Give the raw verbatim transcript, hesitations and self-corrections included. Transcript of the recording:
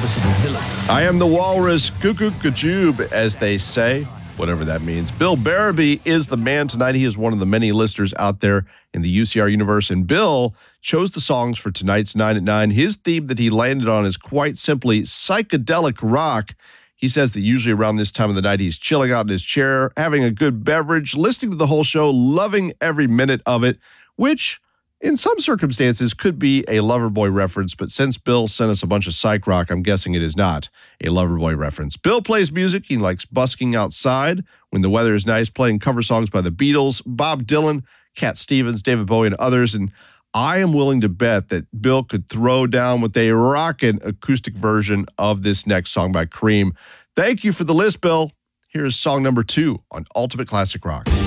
irreversible villain. I am the walrus, cuckoo kajoob, as they say, whatever that means. Bill Barabee is the man tonight. He is one of the many listeners out there in the U C R universe, and Bill chose the songs for tonight's nine at nine. His theme that he landed on is quite simply psychedelic rock. He says that usually around this time of the night, he's chilling out in his chair, having a good beverage, listening to the whole show, loving every minute of it, which in some circumstances could be a Loverboy reference, but since Bill sent us a bunch of psych rock, I'm guessing it is not a Loverboy reference. Bill plays music. He likes busking outside when the weather is nice, playing cover songs by the Beatles, Bob Dylan, Cat Stevens, David Bowie, and others, and I am willing to bet that Bill could throw down with a rockin' acoustic version of this next song by Cream. Thank you for the list, Bill. Here's song number two on Ultimate Classic Rock.